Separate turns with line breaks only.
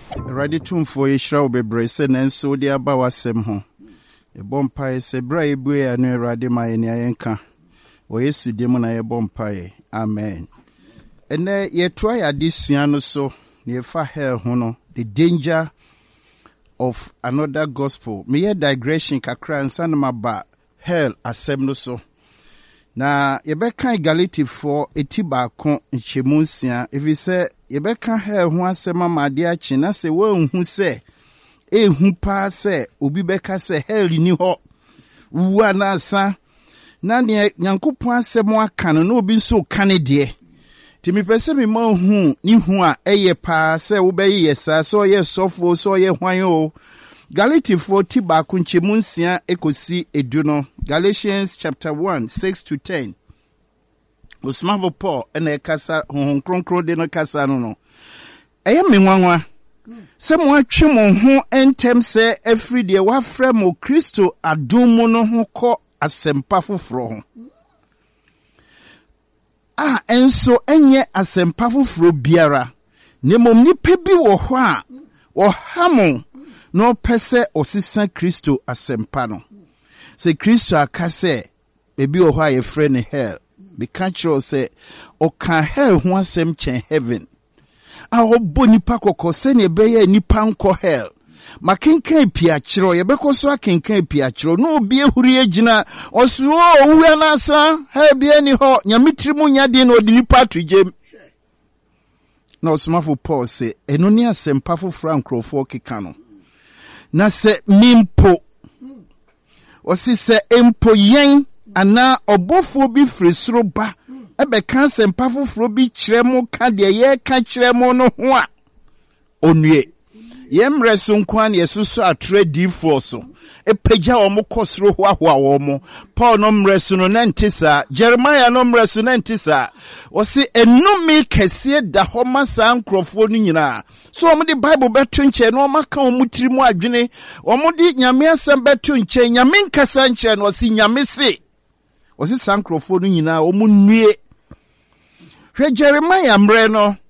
Ready to for a shroud be bracing and so dear Bawasem ho. A bompire say brave boy and a radima in Yanka. Or yes to demon a bompire. Amen. And there ye try a disiano so near far hell hono the danger of another gospel. Me a digression kakra and sanama ba hell assemble so. Na yebeka Galati for etiba kon nchemunsia if you say yebeka hell ho asema made achi na se wo hu se ehu pa se obi beka se hell ni ho wu anasa na ne Nyankopon asemo aka no obi nso kane de ti mi pese mi ma hu ni hu a eye pa se wo be yesa so ye sofo so ye hwan o Galati 40 bakunche munsia ekosi eduno. Galatians chapter 1, 6-10. Osmavo Paul ene kasa kronkron de no kasa no. Eye menwanwa. Se mo atwe mo ho entem se every day wa frɛ mo Kristo adom mo no ho kɔ asempa foforo ho. Enso enye asempa foforo biara. Nemom nipa bi wo ho a wo hamo no pese osisa Kristo asempa no. Se Kristo akase ebi o hwa ye frɛ hell. Be kanchro se o kan hell ho asem chen heaven. A obo nipa kokɔ se ne beye nipa nko hell. Makenkan piachiro ye beko so akenkan piachiro no obi ehuri agina oso owu anasa ha bia ni ho nyamitiri mu nyade no odi nipa tugem. Na osmafo Paul se eno ni asempa foforo ankrofo keka no. Na se mimpo osi se empo yen ana obofo bi frisoro ba ebe kan sempa foforo bi kiremo ka de ye ka kiremo no ho a onue yemre so nkwan yesusu atre d4 so epeja omokosro ho ahoa wo mo Paul no mreso no nantisa Jeremiah no mreso nantisa osi enumi kese da ho masa nkrofo no nyina so omudi Bible beto nche no maka omutiri mu adwene omudi nyame asem beto nche nyame nkasa nche no osi nyame se osi sankrofo no nyina omunue hwe Jeremiah mre no